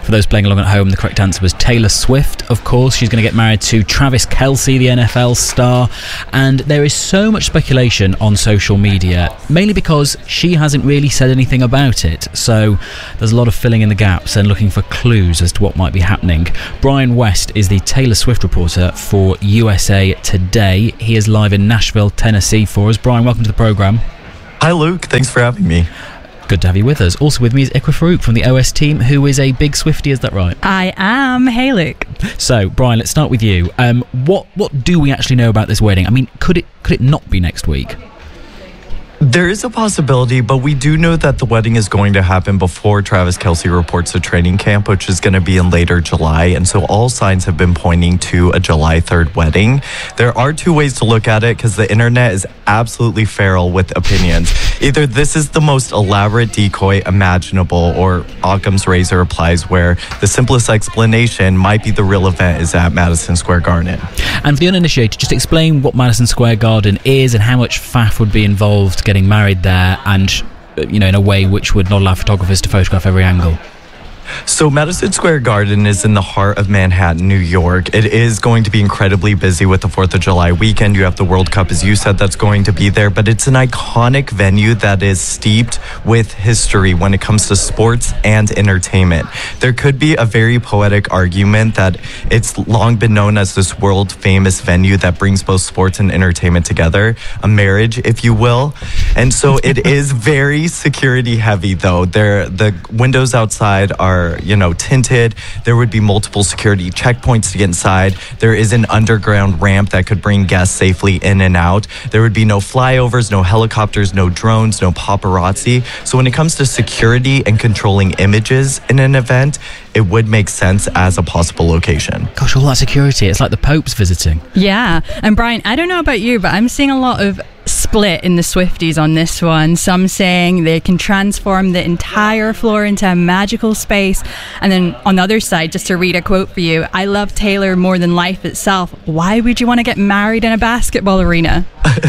For those playing along at home, the correct answer was Taylor Swift, of course. She's going to get married to Travis Kelce, the NFL star. And there is so much speculation on social media, mainly because she hasn't really said anything about it. So there's a lot of filling in the gaps and looking for clues as to what might be happening. Brian West is the Taylor Swift reporter for USA Today. He is live in Nashville, Tennessee for us. Brian, welcome to the programme. Hi Luke, thanks for having me. Good to have you with us. Also with me is Ikra Farouk from the OS team, who is a big Swiftie, is that right? I am. Hey, Luke. So, Brian, let's start with you. What do we actually know about this wedding? I mean, could it not be next week? There is a possibility, but we do know that the wedding is going to happen before Travis Kelce reports to training camp, which is going to be in later July. And so all signs have been pointing to a July 3rd wedding. There are two ways to look at it because the internet is absolutely feral with opinions. Either this is the most elaborate decoy imaginable, or Occam's razor applies, where the simplest explanation might be the real event is at Madison Square Garden. And for the uninitiated, just explain what Madison Square Garden is and how much faff would be involved getting married there, and in a way which would not allow photographers to photograph every angle. So Madison Square Garden is in the heart of Manhattan, New York. It is going to be incredibly busy with the 4th of July weekend. You have the World Cup, as you said, that's going to be there. But it's an iconic venue that is steeped with history when it comes to sports and entertainment. There could be a very poetic argument that it's long been known as this world-famous venue that brings both sports and entertainment together, a marriage, if you will. And so it is very security-heavy, though. The windows outside are tinted. There would be multiple security checkpoints to get inside. There is an underground ramp that could bring guests safely in and out. There would be no flyovers, no helicopters, no drones, no paparazzi. So when it comes to security and controlling images in an event, it would make sense as a possible location. Gosh, all that security. It's like the Pope's visiting. Yeah. And Brian, I don't know about you, but I'm seeing a lot of split in the Swifties on this one. Some saying they can transform the entire floor into a magical space. And then on the other side, just to read a quote for you, I love Taylor more than life itself. Why would you want to get married in a basketball arena?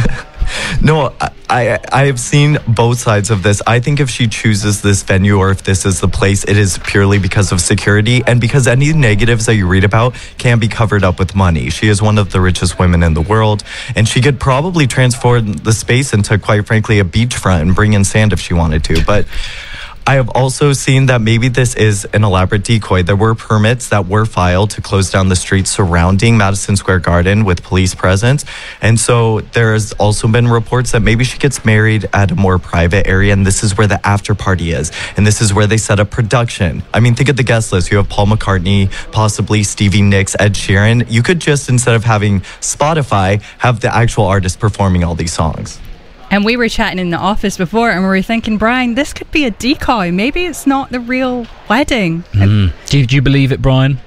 No, I have seen both sides of this. I think if she chooses this venue, or if this is the place, it is purely because of security and because any negatives that you read about can be covered up with money. She is one of the richest women in the world, and she could probably transform the space into, quite frankly, a beachfront and bring in sand if she wanted to. But I have also seen that maybe this is an elaborate decoy. There were permits that were filed to close down the streets surrounding Madison Square Garden with police presence. And so there's also been reports that maybe she gets married at a more private area, and this is where the after party is. And this is where they set up production. I mean, think of the guest list. You have Paul McCartney, possibly Stevie Nicks, Ed Sheeran. You could just, instead of having Spotify, have the actual artist performing all these songs. And we were chatting in the office before, and we were thinking, Brian, this could be a decoy. Maybe it's not the real wedding. Do you believe it, Brian?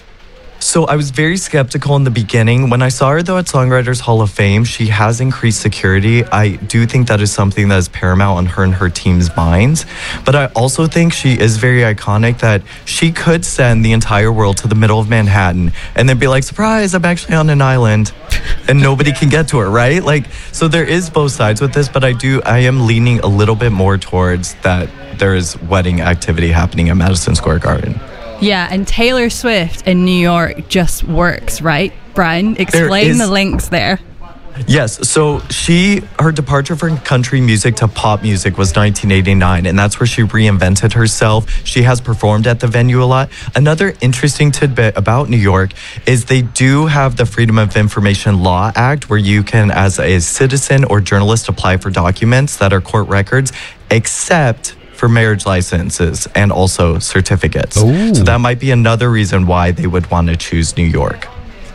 So I was very skeptical in the beginning. When I saw her, though, at Songwriters Hall of Fame, she has increased security. I do think that is something that is paramount on her and her team's minds. But I also think she is very iconic, that she could send the entire world to the middle of Manhattan and then be like, surprise, I'm actually on an island. And nobody can get to her, right? So there is both sides with this, but I am leaning a little bit more towards that there is wedding activity happening at Madison Square Garden. Yeah, and Taylor Swift in New York just works, right? Brian, explain the links there. Yes, so her departure from country music to pop music was 1989, and that's where she reinvented herself. She has performed at the venue a lot. Another interesting tidbit about New York is they do have the Freedom of Information Law Act, where you can, as a citizen or journalist, apply for documents that are court records, except for marriage licenses and also certificates. Ooh. So that might be another reason why they would want to choose New York.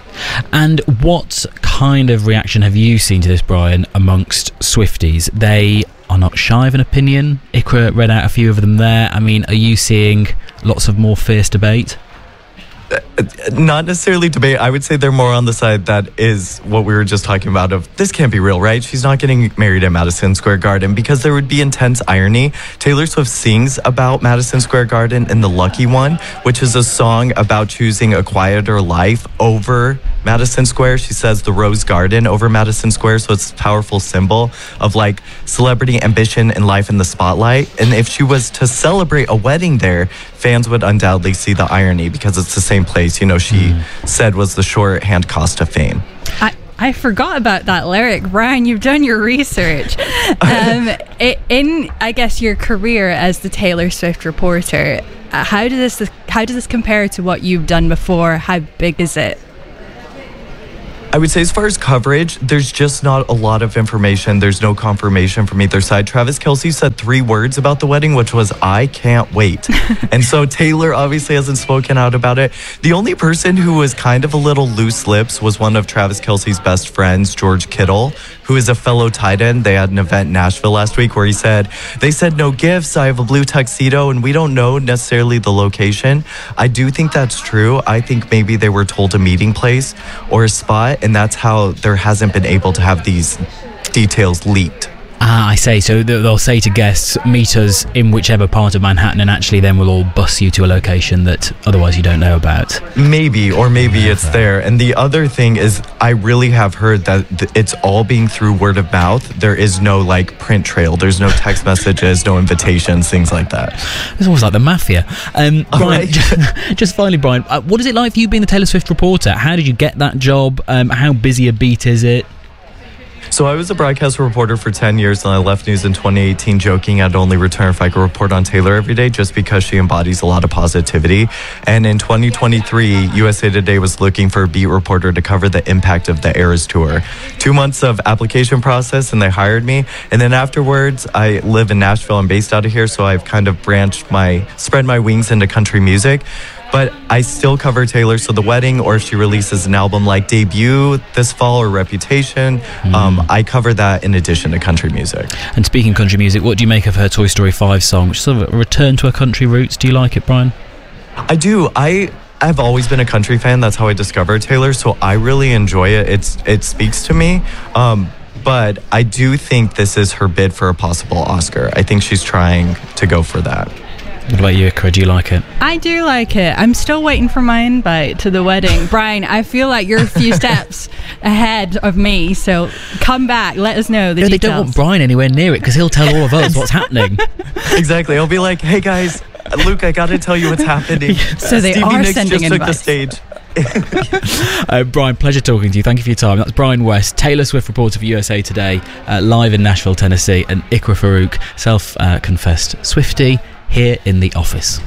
And what kind of reaction have you seen to this, Brian, amongst Swifties? They are not shy of an opinion. Ikra read out a few of them there. I mean, are you seeing lots of more fierce debate? Not necessarily debate. I would say they're more on the side that is what we were just talking about of, this can't be real, right? She's not getting married at Madison Square Garden, because there would be intense irony. Taylor Swift sings about Madison Square Garden in The Lucky One, which is a song about choosing a quieter life over Madison Square. She says the Rose Garden over Madison Square, so it's a powerful symbol of like celebrity ambition and life in the spotlight. And if she was to celebrate a wedding there, fans would undoubtedly see the irony because it's the same place, you know, she said was the shorthand cost of fame. I forgot about that lyric. Brian, you've done your research. In, I guess, your career as the Taylor Swift reporter, how does this compare to what you've done before? How big is it? I would say as far as coverage, there's just not a lot of information. There's no confirmation from either side. Travis Kelce said 3 words about the wedding, which was, "I can't wait." And so Taylor obviously hasn't spoken out about it. The only person who was kind of a little loose lips was one of Travis Kelce's best friends, George Kittle, who is a fellow tight end. They had an event in Nashville last week where they said no gifts, I have a blue tuxedo, and we don't know necessarily the location. I do think that's true. I think maybe they were told a meeting place or a spot, and that's how there hasn't been able to have these details leaked. I say, so they'll say to guests, meet us in whichever part of Manhattan, and actually then we'll all bus you to a location that otherwise you don't know about. Maybe it's there. And the other thing is, I really have heard that it's all being through word of mouth. There is no like print trail. There's no text messages, no invitations, things like that. It's almost like the mafia. Brian, just finally, Brian, what is it like for you being the Taylor Swift reporter? How did you get that job? How busy a beat is it? So I was a broadcast reporter for 10 years, and I left news in 2018 joking I'd only return if I could report on Taylor every day, just because she embodies a lot of positivity. And in 2023, USA Today was looking for a beat reporter to cover the impact of the Eras Tour. 2 months of application process, and they hired me. And then afterwards, I live in Nashville. I'm based out of here, so I've kind of spread my wings into country music. But I still cover Taylor, so the wedding, or if she releases an album like Debut this fall or Reputation, I cover that in addition to country music. And speaking of country music, what do you make of her Toy Story 5 song, which is sort of a return to her country roots? Do you like it, Brian? I do. I've always been a country fan. That's how I discovered Taylor, so I really enjoy it. It speaks to me. But I do think this is her bid for a possible Oscar. I think she's trying to go for that. What about you, Ikra? Do you like it? I do like it. I'm still waiting for my invite to the wedding. Brian, I feel like you're a few steps ahead of me, so come back. Let us know the details. They don't want Brian anywhere near it because he'll tell all of us what's happening. Exactly. I'll be like, hey guys, Luke, I got to tell you what's happening. So they Stevie are Nicks sending just invites. took the stage. Brian, pleasure talking to you. Thank you for your time. That's Brian West, Taylor Swift reporter for USA Today, live in Nashville, Tennessee, and Ikra Farouk, self-confessed Swiftie, here in the office.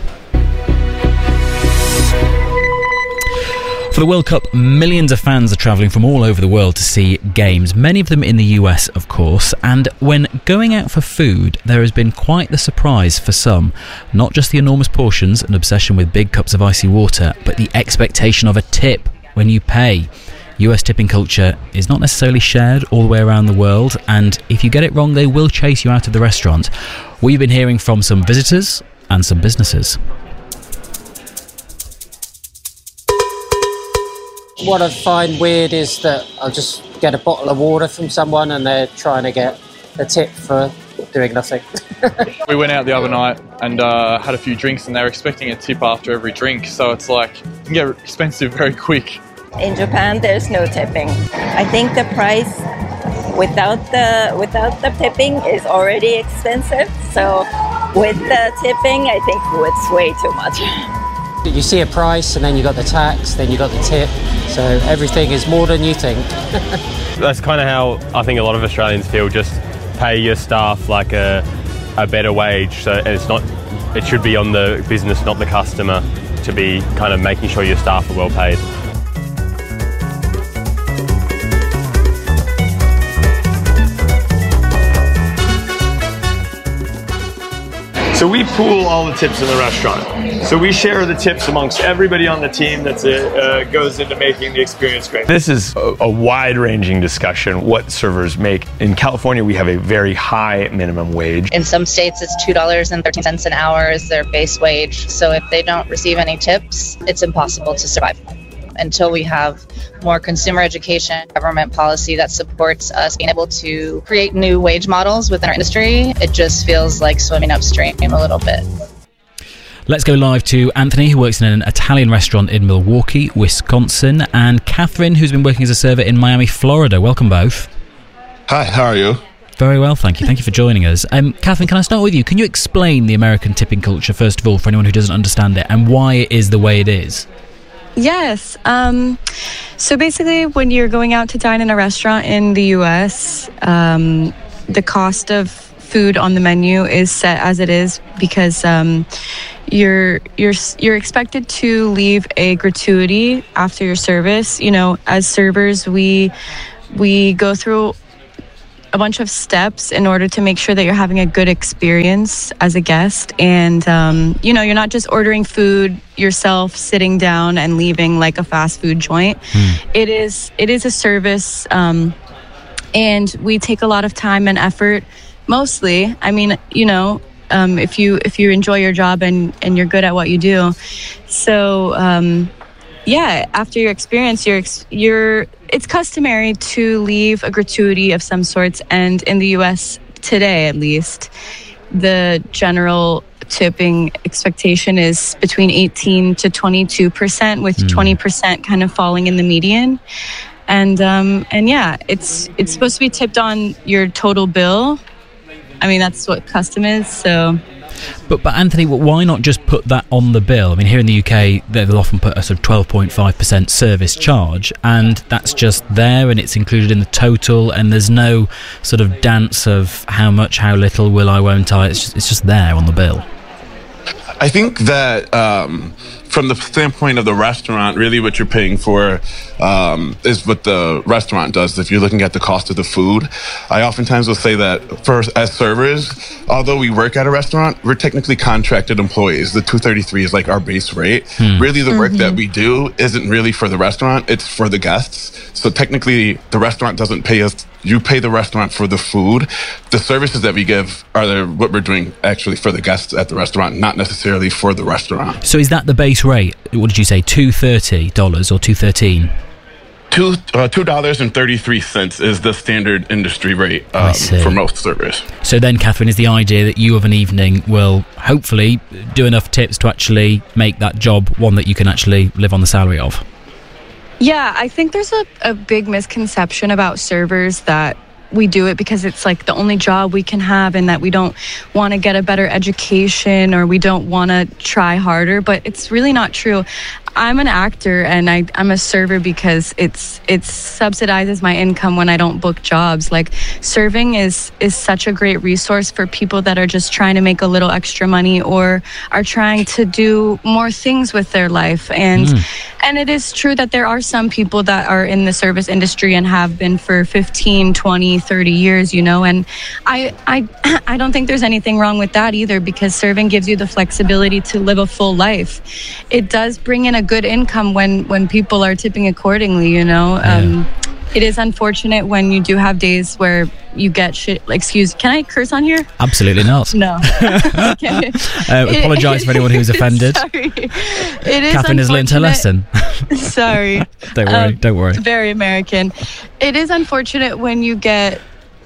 For the World Cup, millions of fans are travelling from all over the world to see games, many of them in the US, of course, and when going out for food, there has been quite the surprise for some. Not just the enormous portions and obsession with big cups of icy water, but the expectation of a tip when you pay. US tipping culture is not necessarily shared all the way around the world, and if you get it wrong, they will chase you out of the restaurant. We've been hearing from some visitors and some businesses. What I find weird is that I'll just get a bottle of water from someone and they're trying to get a tip for doing nothing. We went out the other night and had a few drinks, and they were expecting a tip after every drink, so it's like it can get expensive very quick. In Japan, there's no tipping. I think the price without the tipping is already expensive. So with the tipping, I think it's way too much. You see a price and then you got the tax, then you got the tip. So everything is more than you think. That's kind of how I think a lot of Australians feel. Just pay your staff like a better wage. So it should be on the business, not the customer, to be kind of making sure your staff are well paid. So we pool all the tips in the restaurant. So we share the tips amongst everybody on the team that goes into making the experience great. This is a wide-ranging discussion, what servers make. In California, we have a very high minimum wage. In some states, it's $2.13 an hour is their base wage. So if they don't receive any tips, it's impossible to survive. Until we have more consumer education, government policy that supports us being able to create new wage models within our industry, it just feels like swimming upstream a little bit. Let's go live to Anthony, who works in an Italian restaurant in Milwaukee, Wisconsin, and Catherine, who's been working as a server in Miami, Florida. Welcome both. Hi, how are you? Very well, thank you. Thank you for joining us. Catherine, can I start with you? Can you explain the American tipping culture, first of all, for anyone who doesn't understand it, and why it is the way it is? Yes. So basically, when you're going out to dine in a restaurant in the U.S., the cost of food on the menu is set as it is because you're expected to leave a gratuity after your service. You know, as servers, we go through a bunch of steps in order to make sure that you're having a good experience as a guest. And, you're not just ordering food yourself, sitting down and leaving like a fast food joint. It is a service. And we take a lot of time and effort, mostly. I mean, if you enjoy your job and you're good at what you do. So, after your experience, it's customary to leave a gratuity of some sorts, and in the U.S. today, at least, the general tipping expectation is between 18 to 22%, with 20% kind of falling in the median. And it's supposed to be tipped on your total bill. I mean, that's what custom is, so... But Anthony, why not just put that on the bill? I mean, here in the UK, they'll often put a sort of 12.5% service charge, and that's just there, and it's included in the total, and there's no sort of dance of how much, how little, will I, won't I. It's just there on the bill. I think that from the standpoint of the restaurant, really what you're paying for is what the restaurant does. If you're looking at the cost of the food, I oftentimes will say that as servers, although we work at a restaurant, we're technically contracted employees. The $233 is like our base rate. Really, the work that we do isn't really for the restaurant, it's for the guests. So technically, the restaurant doesn't pay us. You pay the restaurant for the food. The services that we give are what we're doing actually for the guests at the restaurant, not necessarily for the restaurant. So is that the base rate? What did you say, $230 or $213? $2.33 is the standard industry rate for most servers. So then, Catherine, is the idea that you of an evening will hopefully do enough tips to actually make that job one that you can actually live on the salary of? Yeah, I think there's a big misconception about servers that we do it because it's like the only job we can have and that we don't want to get a better education or we don't want to try harder, but it's really not true. I'm an actor and I'm a server because it subsidizes my income when I don't book jobs. Like, serving is such a great resource for people that are just trying to make a little extra money or are trying to do more things with their life. And it is true that there are some people that are in the service industry and have been for 15, 20, 30 years, and I don't think there's anything wrong with that either, because serving gives you the flexibility to live a full life. It does bring in a good income when people are tipping accordingly, It is unfortunate when you do have days where you get shit. Can I curse on here? Absolutely not. No. Okay. Apologise for anyone who's offended. Sorry. Catherine has learned her lesson. Sorry. Don't worry. Very American. It is unfortunate when you get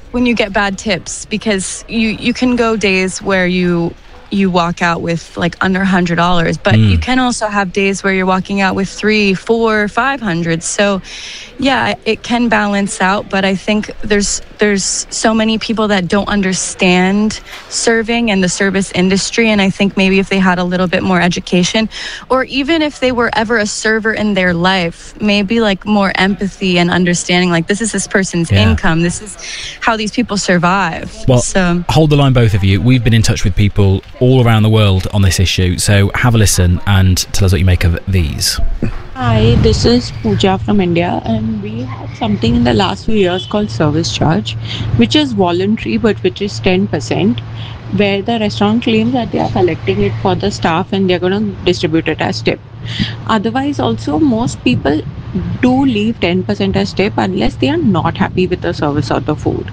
bad tips, because you can go days where you walk out with like under $100, but you can also have days where you're walking out with $300, $400, $500. So yeah, it can balance out, but I think there's so many people that don't understand serving and the service industry, and I think maybe if they had a little bit more education, or even if they were ever a server in their life, maybe like more empathy and understanding, like this is this person's income, this is how these people survive. Well, so hold the line, both of you. We've been in touch with people all around the world on this issue, so have a listen and tell us what you make of these. Hi, this is Pooja from India, and we had something in the last few years called service charge, which is voluntary but which is 10%, where the restaurant claims that they are collecting it for the staff and they're going to distribute it as tip. Otherwise, also most people do leave 10% as tip unless they are not happy with the service or the food.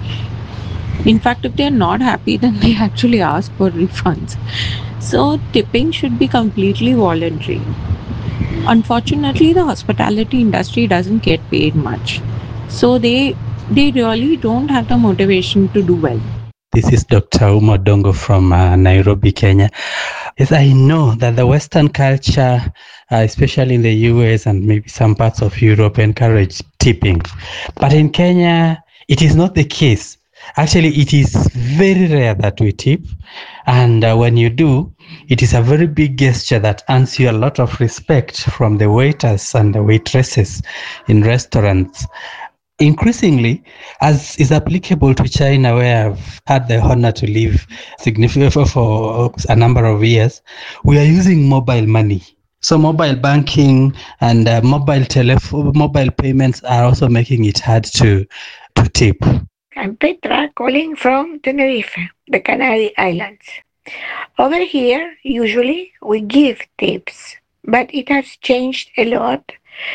In fact, if they are not happy, then they actually ask for refunds. So tipping should be completely voluntary. Unfortunately, the hospitality industry doesn't get paid much. So they really don't have the motivation to do well. This is Dr. Uma Dongo from Nairobi, Kenya. Yes, I know that the Western culture, especially in the US and maybe some parts of Europe, encourage tipping. But in Kenya, it is not the case. Actually, it is very rare that we tip. And when you do, it is a very big gesture that earns you a lot of respect from the waiters and the waitresses in restaurants. Increasingly, as is applicable to China, where I've had the honor to live significantly for a number of years, we are using mobile money. So mobile banking and mobile payments are also making it hard to tip. I'm Petra, calling from Tenerife, the Canary Islands. Over here, usually we give tips, but it has changed a lot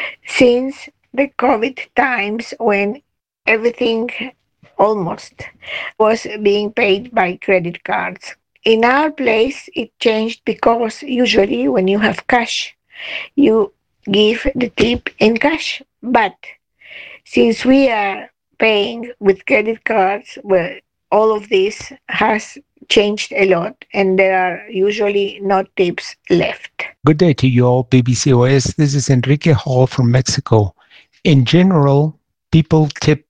since the COVID times when everything almost was being paid by credit cards. In our place, it changed because usually when you have cash, you give the tip in cash. But since we are paying with credit cards, well, all of this has changed a lot and there are usually no tips left. Good day to you all, BBC OS. This is Enrique Hall from Mexico. In general, people tip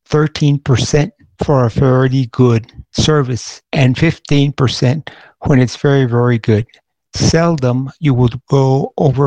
13% for a fairly good service and 15% when it's very, very good. Seldom you would go over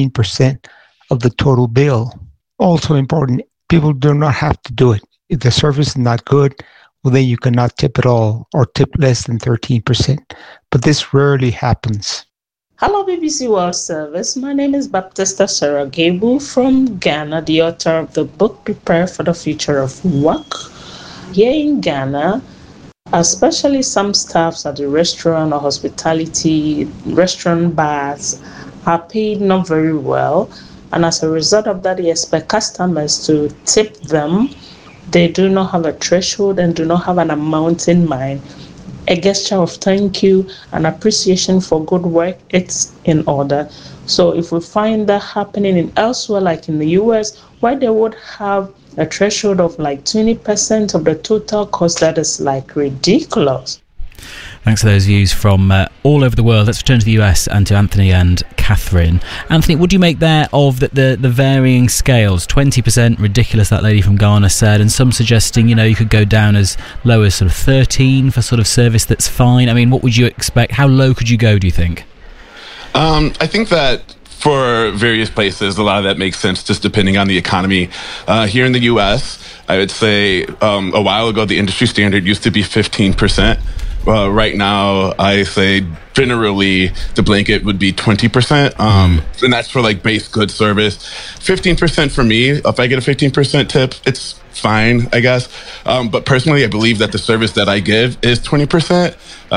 15% of the total bill. Also important, people do not have to do it. If the service is not good, well, then you cannot tip at all or tip less than 13%. But this rarely happens. Hello, BBC World Service. My name is Baptista Sarah Gable from Ghana, the author of the book Prepare for the Future of Work. Here in Ghana, especially some staffs at the restaurant or hospitality, restaurant bars are paid not very well. And as a result of that, they expect customers to tip them. They do not have a threshold and do not have an amount in mind. A gesture of thank you and appreciation for good work, it's in order. So if we find that happening in elsewhere, like in the US, where they would have a threshold of like 20% of the total cost, that is like ridiculous. Thanks for those views from all over the world. Let's return to the US and to Anthony and Catherine. Anthony, what do you make there of the varying scales? 20%, ridiculous, that lady from Ghana said, and some suggesting, you could go down as low as sort of 13 for sort of service that's fine. I mean, what would you expect? How low could you go, do you think? I think that for various places, a lot of that makes sense just depending on the economy. Here in the US, I would say a while ago, the industry standard used to be 15%. Right now, I say generally the blanket would be 20%. And that's for like base good service. 15% for me, if I get a 15% tip, it's fine, I guess. But personally, I believe that the service that I give is 20%.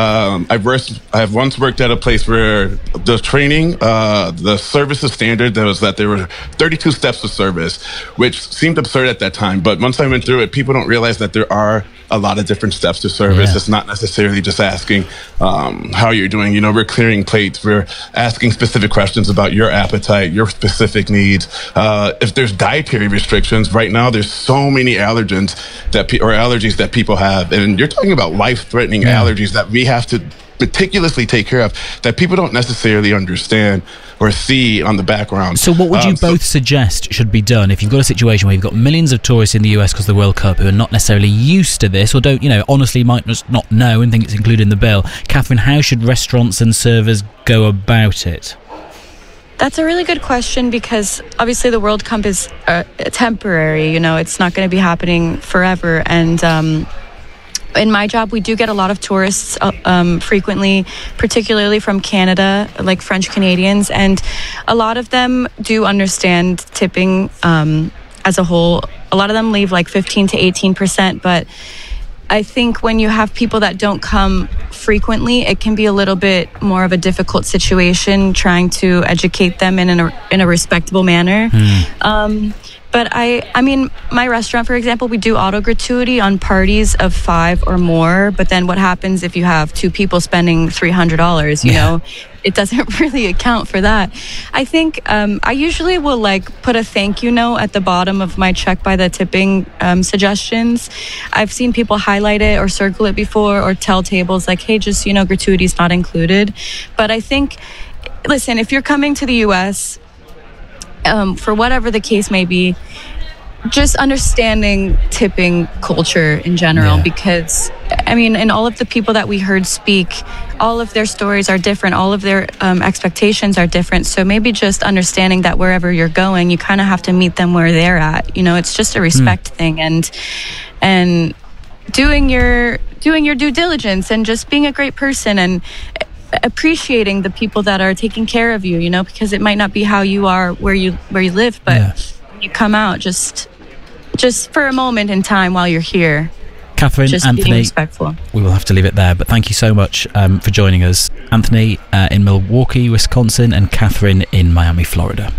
I have once worked at a place where the training, the services standard, that there were 32 steps of service, which seemed absurd at that time. But once I went through it, people don't realize that there are a lot of different steps to service. Yeah. It's not necessarily just asking how you're doing. We're clearing plates. We're asking specific questions about your appetite, your specific needs. If there's dietary restrictions, right now there's so many allergens allergies that people have. And you're talking about life-threatening allergies that we have to meticulously take care of that people don't necessarily understand or see on the background. So what would you both suggest should be done if you've got a situation where you've got millions of tourists in the US because of the World Cup who are not necessarily used to this or don't, honestly might just not know and think it's included in the bill? Catherine, how should restaurants and servers go about it? That's a really good question because obviously the World Cup is temporary, it's not going to be happening forever. And in my job, we do get a lot of tourists frequently, particularly from Canada, like French Canadians. And a lot of them do understand tipping as a whole. A lot of them leave like 15 to 18%. But I think when you have people that don't come frequently, it can be a little bit more of a difficult situation trying to educate them in a respectable manner. But I mean, my restaurant, for example, we do auto gratuity on parties of 5 or more. But then what happens if you have 2 people spending $300? You know, it doesn't really account for that. I think I usually will like put a thank you note at the bottom of my check by the tipping suggestions. I've seen people highlight it or circle it before, or tell tables like, hey, just, you know, gratuity's not included. But I think, listen, if you're coming to the U.S., for whatever the case may be, just understanding tipping culture in general, because I mean, and all of the people that we heard speak, all of their stories are different, all of their expectations are different. So maybe just understanding that wherever you're going, you kind of have to meet them where they're at. You know, it's just a respect thing, and doing your due diligence and just being a great person and appreciating the people that are taking care of you, you know, because it might not be how you are where you live, but when you come out, just for a moment in time while you're here. Catherine, just Anthony, being respectful. We will have to leave it there, but thank you so much for joining us. Anthony in Milwaukee, Wisconsin, and Catherine in Miami, Florida.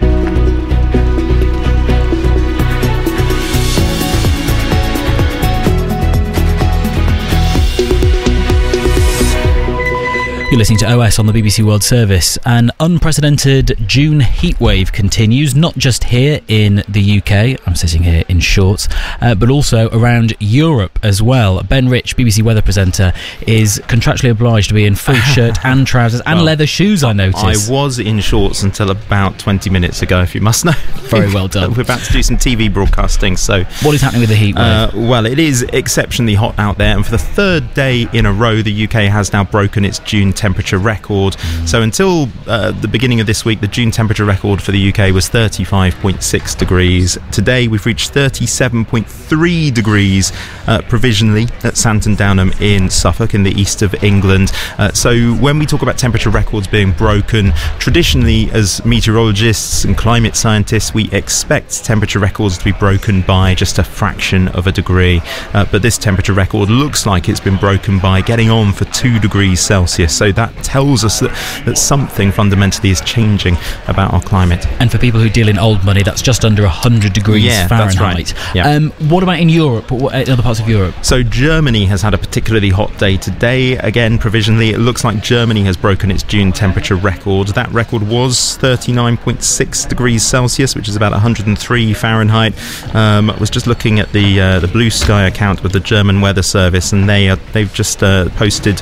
You're listening to OS on the BBC World Service. An unprecedented June heatwave continues, not just here in the UK, I'm sitting here in shorts, but also around Europe as well. Ben Rich, BBC weather presenter, is contractually obliged to be in full shirt and trousers and leather shoes, I noticed. I was in shorts until about 20 minutes ago, if you must know. Very well done. We're about to do some TV broadcasting, so... What is happening with the heatwave? Well, it is exceptionally hot out there, and for the third day in a row, the UK has now broken its June temperature record. So until the beginning of this week, the June temperature record for the UK was 35.6 degrees. Today we've reached 37.3 degrees provisionally at Santon Downham in Suffolk in the east of England. So when we talk about temperature records being broken, traditionally as meteorologists and climate scientists, we expect temperature records to be broken by just a fraction of a degree. But this temperature record looks like it's been broken by getting on for 2 degrees Celsius. So that tells us that something fundamentally is changing about our climate. And for people who deal in old money, that's just under 100 degrees Fahrenheit. That's right. Yeah. What about in Europe? What, in other parts of Europe? So Germany has had a particularly hot day today. Again, provisionally, it looks like Germany has broken its June temperature record. That record was 39.6 degrees Celsius, which is about 103 Fahrenheit. I was just looking at the Blue Sky account with the German Weather Service, and they've just posted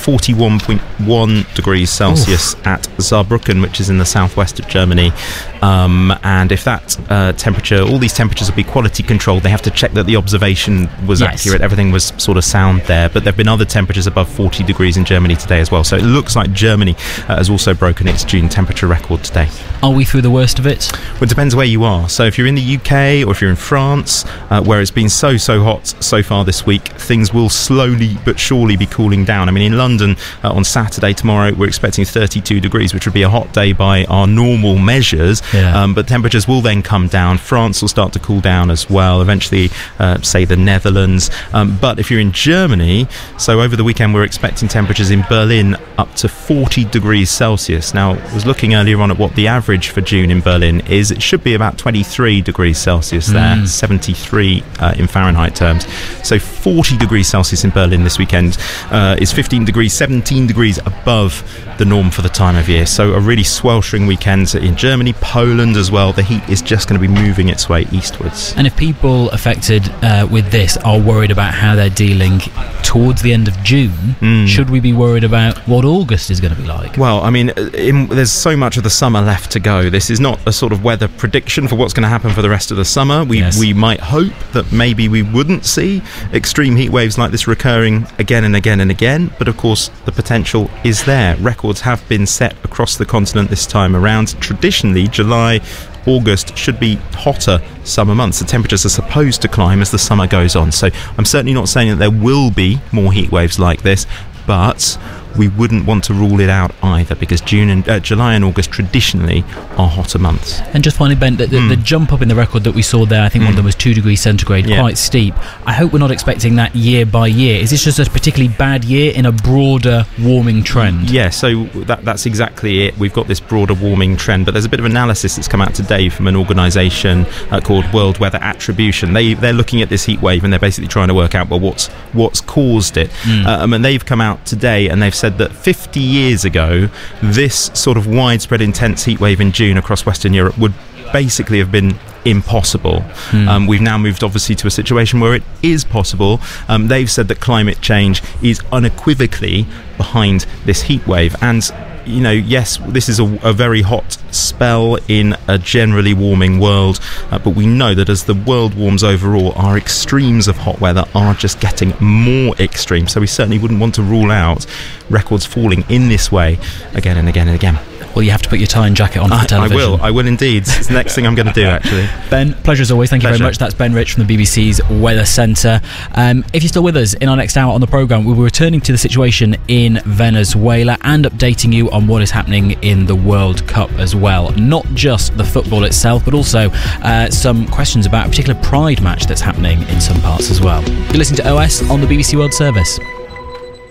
41.1 degrees Celsius at Saarbrücken, which is in the southwest of Germany. And if that temperature, all these temperatures will be quality controlled. They have to check that the observation was accurate, everything was sort of sound there. But there have been other temperatures above 40 degrees in Germany today as well. So it looks like Germany has also broken its June temperature record today. Are we through the worst of it? Well, it depends where you are. So if you're in the UK or if you're in France, where it's been so hot so far this week, things will slowly but surely be cooling down. I mean, in London on Saturday, tomorrow, we're expecting 32 degrees, which would be a hot day by our normal measures. But temperatures will then come down. France will start to cool down as well, eventually, say, the Netherlands. But if you're in Germany, so over the weekend, we're expecting temperatures in Berlin up to 40 degrees Celsius. Now, I was looking earlier on at what the average for June in Berlin is. It should be about 23 degrees Celsius there, 73 in Fahrenheit terms. So 40 degrees Celsius in Berlin this weekend is 15 degrees, 17 degrees above the norm for the time of year. So a really sweltering weekend in Germany, Poland as well. The heat is just going to be moving its way eastwards. And if people affected with this are worried about how they're dealing towards the end of June, should we be worried about what August is going to be like? Well, I mean, there's so much of the summer left to go. This is not a sort of weather prediction for what's going to happen for the rest of the summer. We might hope that maybe we wouldn't see extreme heat waves like this recurring again and again and again, but of course the potential is there. Records have been set across the continent this time around. Traditionally, July, August should be hotter summer months. The temperatures are supposed to climb as the summer goes on. So I'm certainly not saying that there will be more heat waves like this, but we wouldn't want to rule it out either, because July and August traditionally are hotter months. And just finally, Ben, the jump up in the record that we saw there, I think one of them was 2 degrees centigrade, quite steep. I hope we're not expecting that year by year. Is this just a particularly bad year in a broader warming trend? Yeah, so that's exactly it. We've got this broader warming trend, but there's a bit of analysis that's come out today from an organisation called World Weather Attribution. They're looking at this heat wave, and they're basically trying to work out, well, what's caused it. And they've come out today and they've said that 50 years ago, this sort of widespread intense heat wave in June across Western Europe would basically have been impossible. We've now moved obviously to a situation where it is possible. They've said that climate change is unequivocally behind this heat wave, and yes, this is a very hot spell in a generally warming world, but we know that as the world warms overall, our extremes of hot weather are just getting more extreme, so we certainly wouldn't want to rule out records falling in this way again and again and again. Well, you have to put your tie and jacket on for the television. I will indeed. It's the next thing I'm going to do, actually. Ben, pleasure as always. Thank you very much. That's Ben Rich from the BBC's Weather Centre. If you're still with us, in our next hour on the programme, we'll be returning to the situation in Venezuela and updating you on what is happening in the World Cup as well. Not just the football itself, but also some questions about a particular Pride match that's happening in some parts as well. You're listening to OS on the BBC World Service.